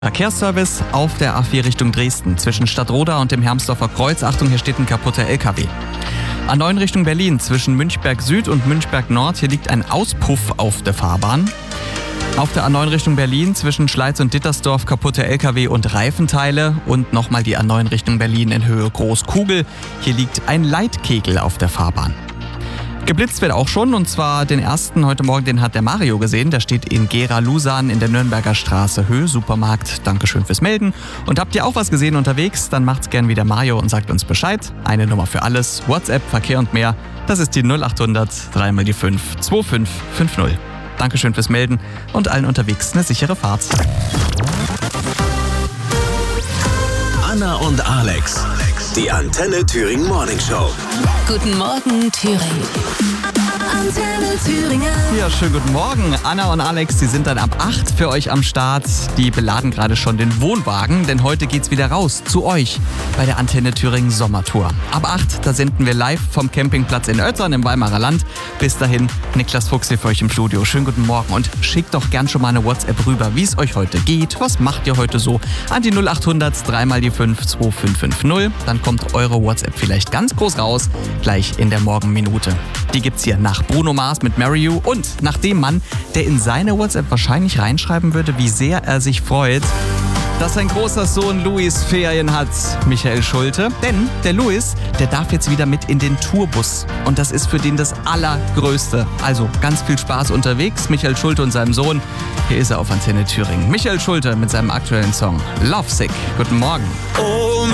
Verkehrsservice auf der A4 Richtung Dresden zwischen Stadtroda und dem Hermsdorfer Kreuz. Achtung, hier steht ein kaputter LKW. A9 Richtung Berlin zwischen Münchberg Süd und Münchberg Nord. Hier liegt ein Auspuff auf der Fahrbahn. Auf der A9 Richtung Berlin zwischen Schleiz und Dittersdorf kaputte LKW und Reifenteile. Und nochmal die A9 Richtung Berlin in Höhe Großkugel. Hier liegt ein Leitkegel auf der Fahrbahn. Geblitzt wird auch schon, und zwar den ersten heute Morgen, den hat der Mario gesehen. Der steht in Gera-Lusan in der Nürnberger Straße, Höhe Supermarkt. Dankeschön fürs Melden. Und habt ihr auch was gesehen unterwegs, dann macht's gern wie der Mario und sagt uns Bescheid. Eine Nummer für alles, WhatsApp, Verkehr und mehr. Das ist die 0800 3 mal die 5 2550. Dankeschön fürs Melden und allen unterwegs eine sichere Fahrt. Anna und Alex, die Antenne Thüringen Morning Show. Guten Morgen, Thüringen. Antenne Thüringen. Ja, schönen guten Morgen. Anna und Alex, die sind dann ab 8 für euch am Start. Die beladen gerade schon den Wohnwagen, denn heute geht's wieder raus zu euch bei der Antenne Thüringen Sommertour. Ab 8, da senden wir live vom Campingplatz in Oettern im Weimarer Land. Bis dahin, Niklas Fuchs hier für euch im Studio. Schönen guten Morgen und schickt doch gern schon mal eine WhatsApp rüber, wie es euch heute geht. Was macht ihr heute so? An die 0800 3 mal die 5 2550. Dann kommt eure WhatsApp vielleicht ganz groß raus, gleich in der Morgenminute. Die gibt's hier nach Bruno Mars mit Marry You und nach dem Mann, der in seine WhatsApp wahrscheinlich reinschreiben würde, wie sehr er sich freut, dass sein großer Sohn Luis Ferien hat, Michael Schulte. Denn der Luis, der darf jetzt wieder mit in den Tourbus. Und das ist für den das Allergrößte. Also ganz viel Spaß unterwegs. Michael Schulte und seinem Sohn. Hier ist er auf Antenne Thüringen. Michael Schulte mit seinem aktuellen Song Lovesick. Guten Morgen.